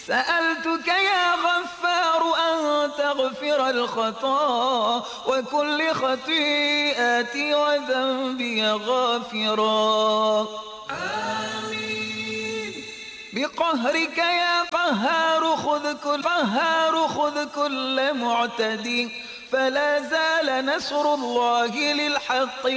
سألتك يا غفار أن تغفر الخطا وكل خطيئتي وذنبي غافرا. آمين. بقهرك يا قهار خذ كل معتدي، فلا زال نصر الله للحق